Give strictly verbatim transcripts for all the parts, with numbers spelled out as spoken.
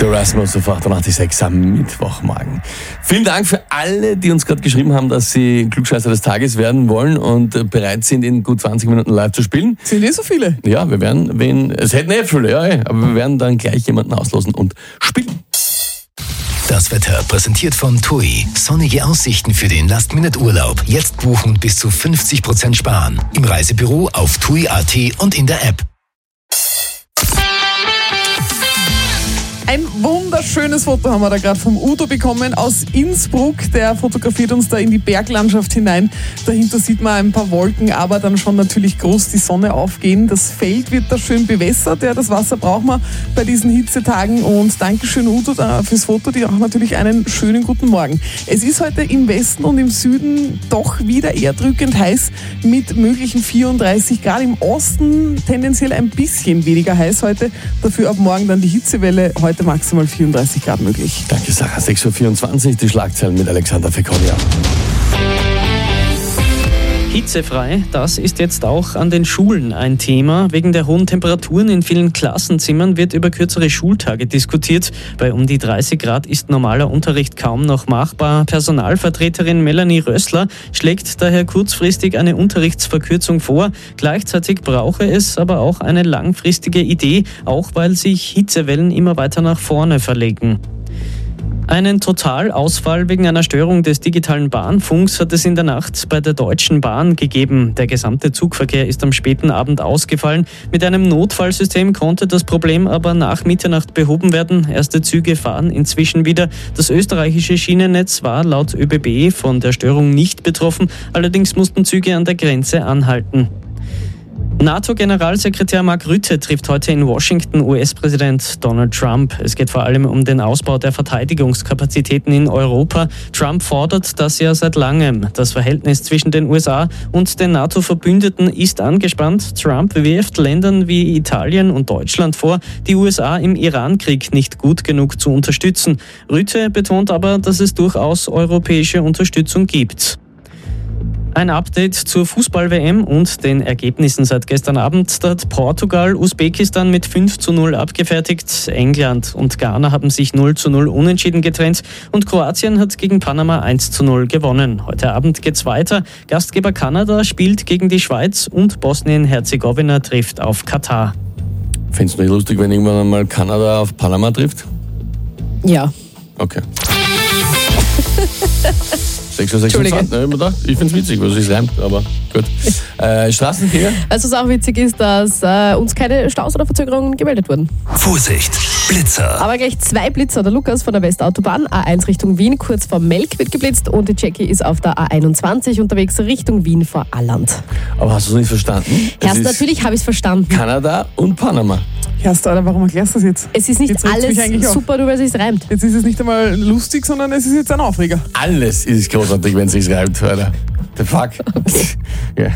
Der Rasmus auf achtundachtzig Komma sechs am Mittwochmorgen. Vielen Dank für alle, die uns gerade geschrieben haben, dass sie Klugscheißer des Tages werden wollen und bereit sind, in gut zwanzig Minuten live zu spielen. Sind eh so viele? Ja, wir werden, wen, es hätten eh viele, ja, aber wir werden dann gleich jemanden auslosen und spielen. Das Wetter präsentiert von T U I. Sonnige Aussichten für den Last-Minute-Urlaub. Jetzt buchen bis zu fünfzig Prozent sparen. Im Reisebüro, auf tui punkt at und in der App. Ein wunderschönes Foto haben wir da gerade vom Udo bekommen aus Innsbruck. Der fotografiert uns da in die Berglandschaft hinein. Dahinter sieht man ein paar Wolken, aber dann schon natürlich groß die Sonne aufgehen. Das Feld wird da schön bewässert. Ja, das Wasser braucht man bei diesen Hitzetagen. Und Dankeschön, Udo, da fürs Foto. Dir auch natürlich einen schönen guten Morgen. Es ist heute im Westen und im Süden doch wieder eher drückend heiß mit möglichen vierunddreißig Grad. Im Osten tendenziell ein bisschen weniger heiß heute. Dafür ab morgen dann die Hitzewelle. Heute maximal vierunddreißig Grad möglich. Danke, Sarah. sechs Uhr vierundzwanzig, die Schlagzeilen mit Alexander Fekonia. Hitzefrei, das ist jetzt auch an den Schulen ein Thema. Wegen der hohen Temperaturen in vielen Klassenzimmern wird über kürzere Schultage diskutiert. Bei um die dreißig Grad ist normaler Unterricht kaum noch machbar. Personalvertreterin Melanie Rössler schlägt daher kurzfristig eine Unterrichtsverkürzung vor. Gleichzeitig brauche es aber auch eine langfristige Idee, auch weil sich Hitzewellen immer weiter nach vorne verlegen. Einen Totalausfall wegen einer Störung des digitalen Bahnfunks hat es in der Nacht bei der Deutschen Bahn gegeben. Der gesamte Zugverkehr ist am späten Abend ausgefallen. Mit einem Notfallsystem konnte das Problem aber nach Mitternacht behoben werden. Erste Züge fahren inzwischen wieder. Das österreichische Schienennetz war laut ÖBB von der Störung nicht betroffen. Allerdings mussten Züge an der Grenze anhalten. NATO-Generalsekretär Mark Rutte trifft heute in Washington U S-Präsident Donald Trump. Es geht vor allem um den Ausbau der Verteidigungskapazitäten in Europa. Trump fordert das ja seit langem. Das Verhältnis zwischen den U S A und den NATO-Verbündeten ist angespannt. Trump wirft Ländern wie Italien und Deutschland vor, die U S A im Iran-Krieg nicht gut genug zu unterstützen. Rutte betont aber, dass es durchaus europäische Unterstützung gibt. Ein Update zur Fußball-W M und den Ergebnissen seit gestern Abend. Da hat Portugal Usbekistan mit fünf zu null abgefertigt. England und Ghana haben sich null zu null unentschieden getrennt. Und Kroatien hat gegen Panama eins zu null gewonnen. Heute Abend geht's weiter. Gastgeber Kanada spielt gegen die Schweiz und Bosnien-Herzegowina trifft auf Katar. Findest du nicht lustig, wenn irgendwann einmal Kanada auf Panama trifft? Ja. Okay. sechs Uhr sechsundzwanzig, ne, ich finde es witzig, weil es sich reimt, aber gut. Äh, Straßenverkehr? Also was auch witzig ist, dass äh, uns keine Staus oder Verzögerungen gemeldet wurden. Vorsicht, Blitzer. Aber gleich zwei Blitzer. Der Lukas von der Westautobahn, A eins Richtung Wien, kurz vor Melk wird geblitzt und die Jackie ist auf der A einundzwanzig unterwegs Richtung Wien vor Alland. Aber hast du es nicht verstanden? Erst natürlich habe ich es verstanden. Kanada und Panama. Erst, Alter, warum erklärst du das jetzt? Es ist nicht jetzt alles super, nur weil es sich reimt. Jetzt ist es nicht einmal lustig, sondern es ist jetzt ein Aufreger. Alles ist großartig, wenn es sich reimt, Alter. The fuck. Okay. Yeah.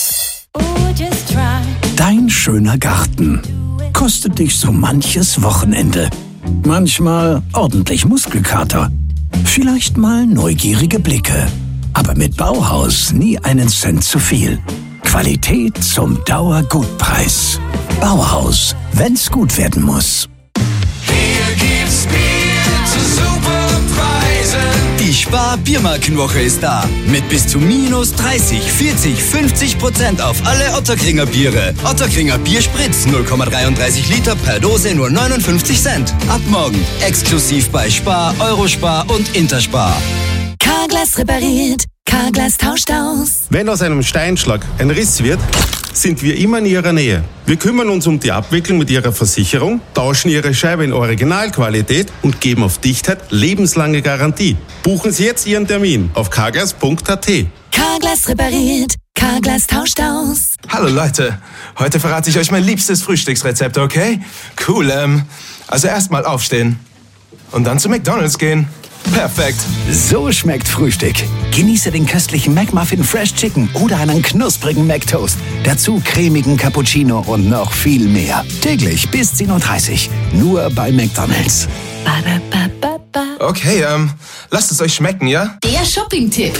Dein schöner Garten kostet dich so manches Wochenende. Manchmal ordentlich Muskelkater. Vielleicht mal neugierige Blicke. Aber mit Bauhaus nie einen Cent zu viel. Qualität zum Dauergutpreis. Bauhaus, wenn's gut werden muss. Hier gibt's Bier zu super Preisen. Die Spar-Biermarkenwoche ist da. Mit bis zu minus dreißig, vierzig, fünfzig Prozent auf alle Ottakringer Biere. Ottakringer Bierspritz null Komma dreiunddreißig Liter per Dose nur neunundfünfzig Cent. Ab morgen exklusiv bei Spar, Eurospar und Interspar. Carglass repariert, Carglass tauscht aus. Wenn aus einem Steinschlag ein Riss wird, sind wir immer in Ihrer Nähe. Wir kümmern uns um die Abwicklung mit Ihrer Versicherung, tauschen Ihre Scheibe in Originalqualität und geben auf Dichtheit lebenslange Garantie. Buchen Sie jetzt Ihren Termin auf carglass punkt at. Carglass repariert, Carglass tauscht aus. Hallo Leute, heute verrate ich euch mein liebstes Frühstücksrezept, okay? Cool, ähm, also erstmal aufstehen und dann zu McDonald's gehen. Perfekt. So schmeckt Frühstück. Genieße den köstlichen McMuffin Fresh Chicken oder einen knusprigen McToast. Dazu cremigen Cappuccino und noch viel mehr. Täglich bis zehn Uhr dreißig. Nur bei McDonald's. Okay, ähm, lasst es euch schmecken, ja? Der Shopping-Tipp.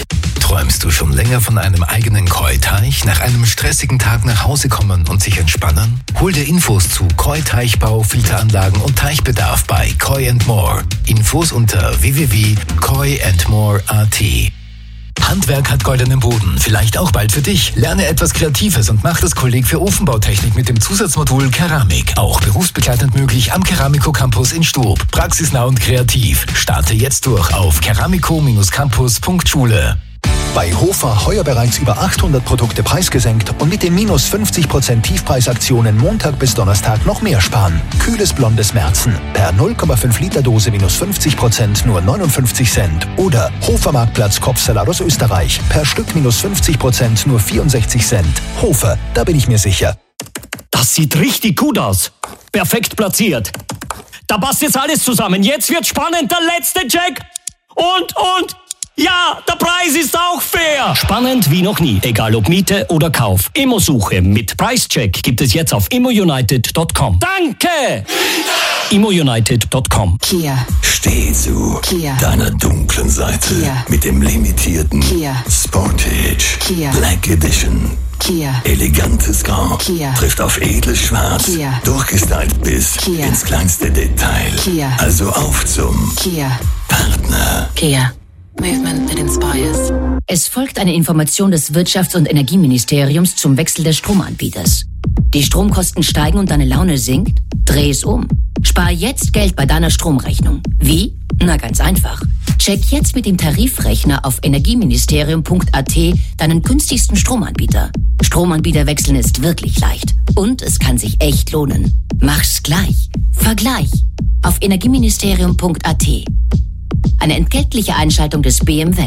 Träumst du schon länger von einem eigenen Koi-Teich, nach einem stressigen Tag nach Hause kommen und sich entspannen? Hol dir Infos zu Koi-Teichbau, Filteranlagen und Teichbedarf bei Koi and More. Infos unter w w w punkt koi and more punkt a t. Handwerk hat goldenen Boden, vielleicht auch bald für dich. Lerne etwas Kreatives und mach das Kolleg für Ofenbautechnik mit dem Zusatzmodul Keramik. Auch berufsbegleitend möglich am Keramiko Campus in Stub. Praxisnah und kreativ. Starte jetzt durch auf keramiko Campus punkt schule. Bei Hofer heuer bereits über achthundert Produkte preisgesenkt und mit den minus fünfzig Prozent Tiefpreisaktionen Montag bis Donnerstag noch mehr sparen. Kühles blondes Märzen per null Komma fünf Liter Dose minus fünfzig Prozent nur neunundfünfzig Cent. Oder Hofer Marktplatz Kopfsalat aus Österreich per Stück minus fünfzig Prozent nur vierundsechzig Cent. Hofer, da bin ich mir sicher. Das sieht richtig gut aus. Perfekt platziert. Da passt jetzt alles zusammen. Jetzt wird spannend, der letzte Check. Und, und... ja, der Preis ist auch fair. Spannend wie noch nie, egal ob Miete oder Kauf. Immosuche mit Preischeck gibt es jetzt auf immo united punkt com. Danke! immo united punkt com. Kia. Steh zu Kia. deiner dunklen Seite Kia. mit dem limitierten Kia. Sportage Kia. Black Edition. Kia. Elegantes Grau Kia. trifft auf edles Schwarz, Kia. durchgestylt bis Kia. ins kleinste Detail. Kia. Also auf zum Kia. Partner. Kia. Movement that inspires. Es folgt eine Information des Wirtschafts- und Energieministeriums zum Wechsel des Stromanbieters. Die Stromkosten steigen und deine Laune sinkt? Dreh es um. Spar jetzt Geld bei deiner Stromrechnung. Wie? Na ganz einfach. Check jetzt mit dem Tarifrechner auf energieministerium punkt a t deinen günstigsten Stromanbieter. Stromanbieter wechseln ist wirklich leicht. Und es kann sich echt lohnen. Mach's gleich. Vergleich. Auf energieministerium punkt a t. Eine entgeltliche Einschaltung des B M W.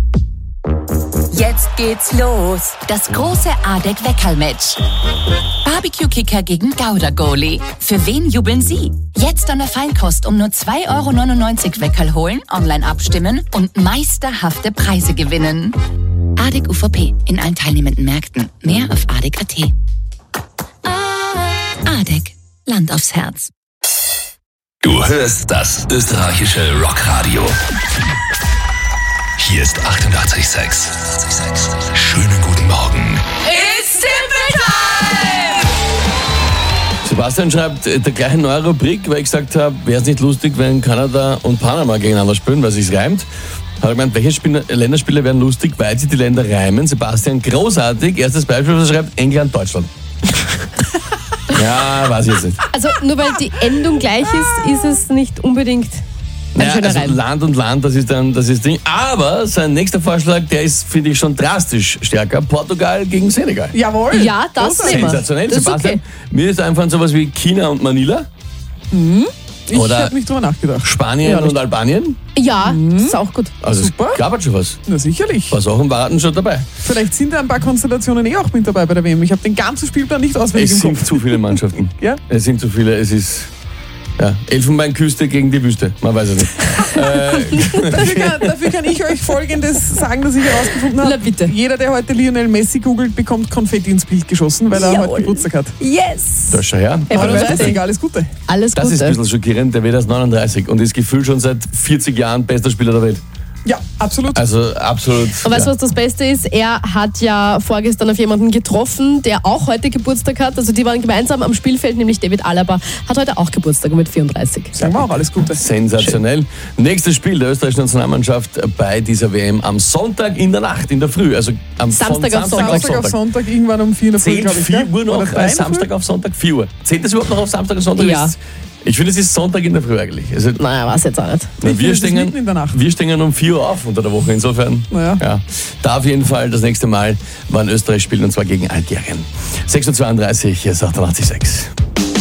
Jetzt geht's los. Das große A D E C-Weckerl-Match. Barbecue-Kicker gegen Gouda-Goalie. Für wen jubeln Sie? Jetzt an der Feinkost um nur zwei Euro neunundneunzig Weckerl holen, online abstimmen und meisterhafte Preise gewinnen. A D E C U V P in allen teilnehmenden Märkten. Mehr auf A D E C punkt a t. A D E C. Land aufs Herz. Du hörst das österreichische Rockradio. Hier ist achtundachtzig Komma sechs. Schönen guten Morgen. It's Simple Time! Sebastian schreibt, der gleiche neue Rubrik, weil ich gesagt habe, wäre es nicht lustig, wenn Kanada und Panama gegeneinander spielen, weil es sich reimt. Hat er gemeint, welche Spieler, Länderspiele wären lustig, weil sich die Länder reimen. Sebastian, großartig. Erstes Beispiel, was er schreibt, England, Deutschland. Ja, weiß ich jetzt nicht. Also nur weil die Endung gleich ist, ist es nicht unbedingt ein Naja, schöner also Reim. Land und Land, das ist dann das ist Ding. Aber sein nächster Vorschlag, der ist, finde ich, schon drastisch stärker. Portugal gegen Senegal. Jawohl. Ja, das nehmen wir. Sensationell, Das ist Sebastian. okay. Mir ist einfach sowas wie China und Manila. Mhm. Ich Oder habe nicht drüber nachgedacht. Spanien Ja, und Albanien. Ja, das ist auch gut. Also Super. es gab halt schon was. Na sicherlich. Was auch im Warten schon dabei. Vielleicht sind da ein paar Konstellationen eh auch mit dabei bei der W M. Ich habe den ganzen Spielplan nicht auswendig Es im sind Kopf. zu viele Mannschaften. Ja? Es sind zu viele. Es ist ja, Elfenbeinküste gegen die Wüste. Man weiß es nicht. äh, Dafür kann, dafür kann ich euch Folgendes sagen, dass ich herausgefunden habe. Na bitte. Jeder, der heute Lionel Messi googelt, bekommt Konfetti ins Bild geschossen, weil er Jawohl. heute Geburtstag hat. Yes! da schau her. Happy Alles Birthday. Gute, alles Gute. Alles Das ist ein Gute. bisschen schockierend. Der wird erst neununddreißig und ist gefühlt schon seit vierzig Jahren bester Spieler der Welt. Ja, absolut. Also absolut. Und weißt du, ja. was das Beste ist? Er hat ja vorgestern auf jemanden getroffen, der auch heute Geburtstag hat. Also die waren gemeinsam am Spielfeld, nämlich David Alaba. Hat heute auch Geburtstag mit vierunddreißig. Sagen wir auch alles Gute. Sensationell. Nächstes Spiel der österreichischen Nationalmannschaft bei dieser W M am Sonntag in der Nacht, in der Früh. Also am Samstag von auf Samstag Samstag auf Sonntag, irgendwann um vier in der Früh, Zählt glaube ich. vier gell? Uhr noch Oder drei in als der Früh? Samstag auf Sonntag? vier Uhr. Zählt das überhaupt noch auf Samstag auf Sonntag? Ja. Ist- Ich finde, es ist Sonntag in der Früh eigentlich. Also, Naja, weiß jetzt auch nicht. na, Ich wir, finde, es ist stehen, mitten in der Nacht. wir stehen um vier Uhr auf unter der Woche. Insofern, Naja. ja, da auf jeden Fall das nächste Mal, wann Österreich spielt, und zwar gegen Algerien. sechs Uhr zweiunddreißig, hier ist achtundachtzig Komma sechs.